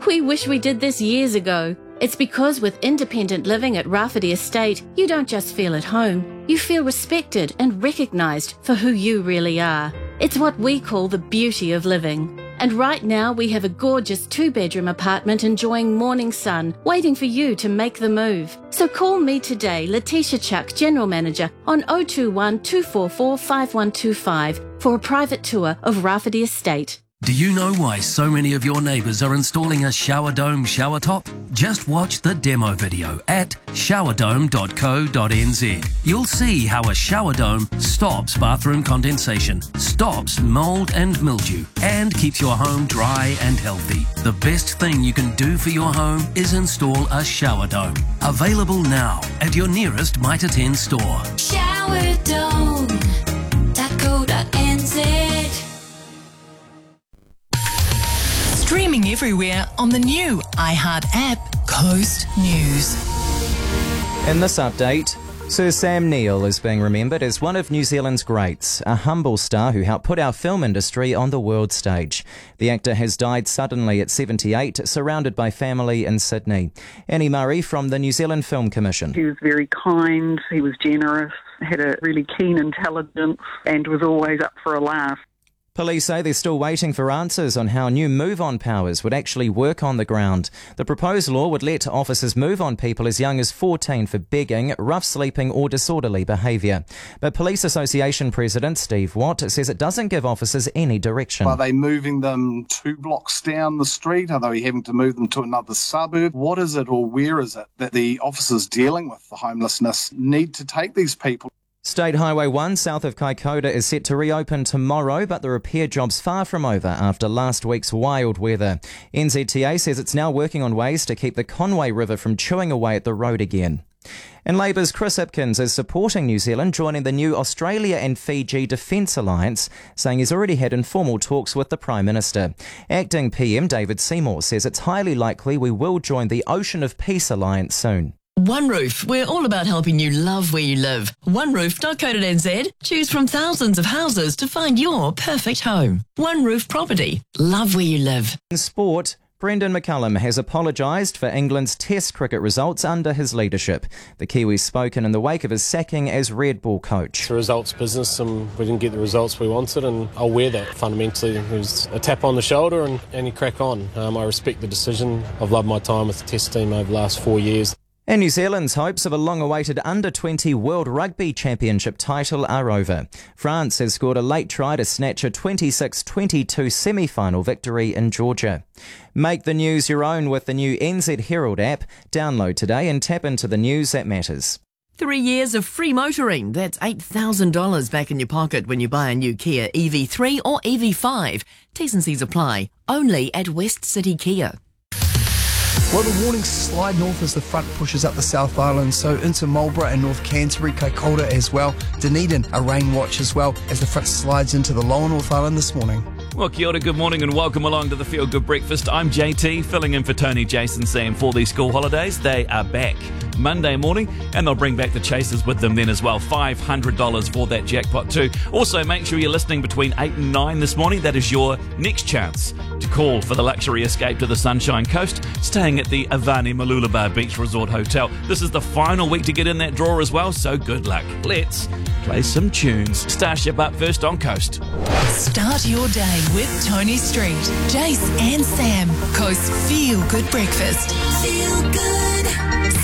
We wish we did this years ago. It's because with independent living at Rafferty Estate, you don't just feel at home, you feel respected and recognised for who you really are. It's what we call the beauty of living. And right now we have a gorgeous 2-bedroom apartment enjoying morning sun, waiting for you to make the move. So call me today, Letitia Chuck, General Manager, on 021 244 5125 for a private tour of Rafferty Estate. Do you know why so many of your neighbours are installing a shower dome shower top? Just watch the demo video at showerdome.co.nz. You'll see how a shower dome stops bathroom condensation, stops mould and mildew, and keeps your home dry and healthy. The best thing you can do for your home is install a shower dome. Available now at your nearest Mitre 10 store. Showerdome.co.nz. Streaming everywhere on the new iHeart app, Coast News. In this update, Sir Sam Neill is being remembered as one of New Zealand's greats, a humble star who helped put our film industry on the world stage. The actor has died suddenly at 78, surrounded by family in Sydney. Annie Murray from the New Zealand Film Commission. He was very kind, he was generous, had a really keen intelligence and was always up for a laugh. Police say they're still waiting for answers on how new move-on powers would actually work on the ground. The proposed law would let officers move on people as young as 14 for begging, rough sleeping or disorderly behaviour. But Police Association President Steve Watt says it doesn't give officers any direction. Are they moving them 2 blocks down the street? Are they having to move them to another suburb? What is it or where is it that the officers dealing with the homelessness need to take these people? State Highway 1 south of Kaikoura is set to reopen tomorrow, but the repair job's far from over after last week's wild weather. NZTA says it's now working on ways to keep the Conway River from chewing away at the road again. And Labour's Chris Hipkins is supporting New Zealand joining the new Australia and Fiji Defence Alliance, saying he's already had informal talks with the Prime Minister. Acting PM David Seymour says it's highly likely we will join the Ocean of Peace Alliance soon. One Roof, we're all about helping you love where you live. OneRoof.co.nz. Choose from thousands of houses to find your perfect home. One Roof Property. Love where you live. In sport, Brendan McCullum has apologised for England's Test cricket results under his leadership. The Kiwi's spoken in the wake of his sacking as Red Bull coach. It's a results business and we didn't get the results we wanted, and I'll wear that. Fundamentally, it was a tap on the shoulder and you crack on. I respect the decision. I've loved my time with the Test team over the last 4 years. And New Zealand's hopes of a long-awaited Under-20 World Rugby Championship title are over. France has scored a late try to snatch a 26-22 semi-final victory in Georgia. Make the news your own with the new NZ Herald app. Download today and tap into the news that matters. 3 years of free motoring. That's $8,000 back in your pocket when you buy a new Kia EV3 or EV5. T's and C's apply. Only at West City Kia. Well, the warnings slide north as the front pushes up the South Island, so into Marlborough and North Canterbury, Kaikoura as well. Dunedin, a rain watch as well as the front slides into the lower North Island this morning. Well, kia ora, good morning and welcome along to the Feel Good Breakfast. I'm JT, filling in for Tony, Jason, Sam for these school holidays. They are back Monday morning and they'll bring back the chasers with them then as well. $500 for that jackpot too. Also, make sure you're listening between 8 and 9 this morning. That is your next chance to call for the luxury escape to the Sunshine Coast, staying at the Avani Malulabar Beach Resort Hotel. This is the final week to get in that draw as well, so good luck. Let's play some tunes. Starship up first on Coast. Start your day with Tony Street, Jace and Sam. Coast Feel Good Breakfast. Feel good.